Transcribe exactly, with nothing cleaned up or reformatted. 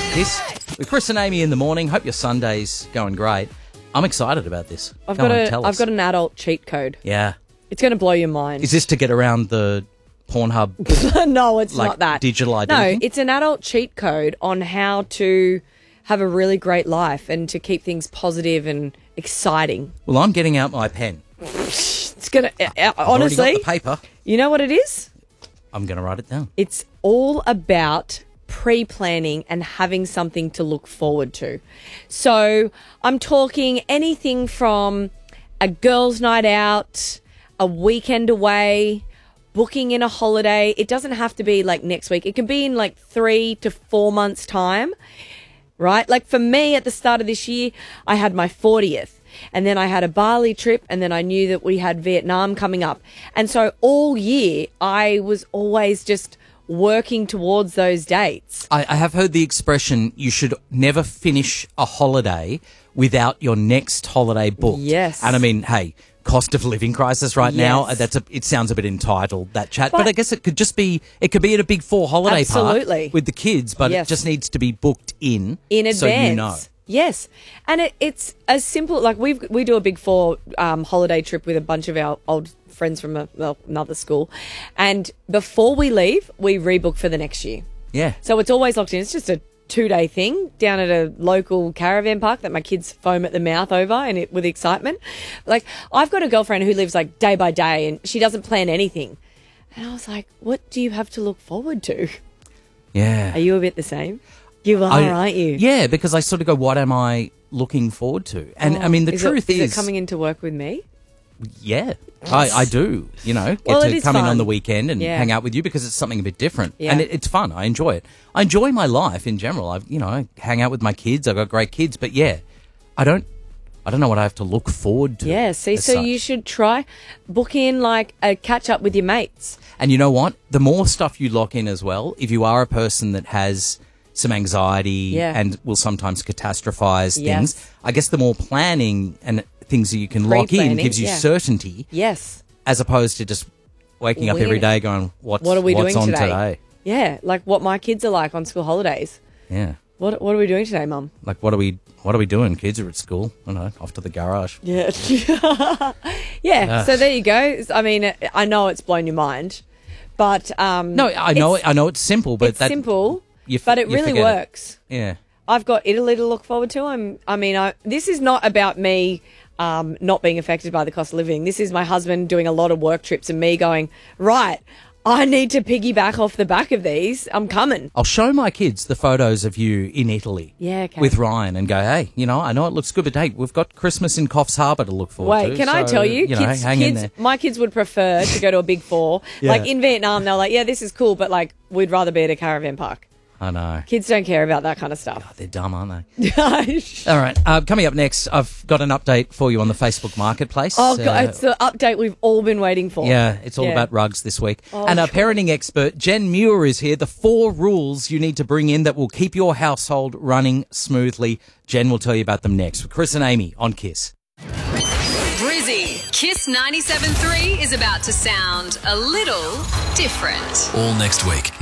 Kiss with Chris and Amy in the morning. Hope your Sunday's going great. I'm excited about this. I've Go got on, a tell I've us. got an adult cheat code. Yeah. It's going to blow your mind. Is this to get around the Pornhub? No, it's like, not that. digital identity? No, it's an adult cheat code on how to have a really great life and to keep things positive and exciting. Well, I'm getting out my pen. It's going to, uh, I've already honestly, got the paper. you know what it is? I'm going to write it down. It's all about pre-planning and having something to look forward to. So I'm talking anything from a girls' night out, a weekend away, booking in a holiday. It doesn't have to be like next week. It can be in like three to four months' time, right? Like for me at the start of this year, I had my fortieth. And then I had a Bali trip, and then I knew that we had Vietnam coming up. And so all year, I was always just working towards those dates. I, I have heard the expression, you should never finish a holiday without your next holiday booked. Yes. And I mean, hey, cost of living crisis right now, Yes. that's a, it sounds a bit entitled, that chat. But, But- I guess it could just be, it could be at a big four holiday Absolutely. park with the kids, but Yes. it just needs to be booked in. In advance. So you know. Yes. And it, it's as simple, like we we do a big four um, holiday trip with a bunch of our old friends from a, well, another school. And before we leave, we rebook for the next year. Yeah. So it's always locked in. It's just a two-day thing down at a local caravan park that my kids foam at the mouth over and it, with excitement. Like, I've got a girlfriend who lives like day by day and she doesn't plan anything. And I was like, what do you have to look forward to? Yeah. Are you a bit the same? You are, I- aren't you? Yeah, because I sort of go, what am I looking forward to? And I mean, the Is truth it, is, is it coming into work with me? yeah, I, I do, you know, get Well, it to is come in on fun. the weekend and Yeah. hang out with you because it's something a bit different. Yeah. And it, it's fun. I enjoy it. I enjoy my life in general. I, you know, I hang out with my kids. I've got great kids. But yeah, I don't, I don't know what I have to look forward to. Yeah, see, as so such. you should try book in like a catch up with your mates. And you know what? The more stuff you lock in as well, if you are a person that has some anxiety Yeah. and will sometimes catastrophize Yes. things, I guess the more planning and things that you can lock in Pre-planning, gives you yeah. certainty, Yes. as opposed to just waking up every Winging it. day going, what's, What are we what's doing on today? today? Yeah, like what my kids are like on school holidays. Yeah. What What are we doing today, Mum? Like, what are we what are we doing? Kids are at school. I don't know, off to the garage. Yeah. yeah, so there you go. I mean, I know it's blown your mind, but... um No, I know it's, I know it's simple, but it's that, simple, you f- but it you really forget it. works. Yeah. I've got Italy to look forward to. I'm, I mean, I, this is not about me um, not being affected by the cost of living. This is my husband doing a lot of work trips and me going, right, I need to piggyback off the back of these. I'm coming. I'll show my kids the photos of you in Italy Yeah, okay. with Ryan and go, hey, you know, I know it looks good, but hey, we've got Christmas in Coffs Harbour to look forward to. Wait, can I so, tell you, you know, kids, hang in kids, there. my kids would prefer to go to a big four. Yeah. Like in Vietnam, they're like, yeah, this is cool, but like we'd rather be at a caravan park. I know. Kids don't care about that kind of stuff. They're dumb, aren't they? oh, All right. Uh, coming up next, I've got an update for you on the Facebook Marketplace. God, Uh, it's the update we've all been waiting for. Yeah, it's all Yeah. about rugs this week. Oh, and our sure. parenting expert, Jen Muir, is here. The four rules you need to bring in that will keep your household running smoothly. Jen will tell you about them next. With Chris and Amy on Kiss. Brizzy. Kiss ninety-seven point three is about to sound a little different. All next week.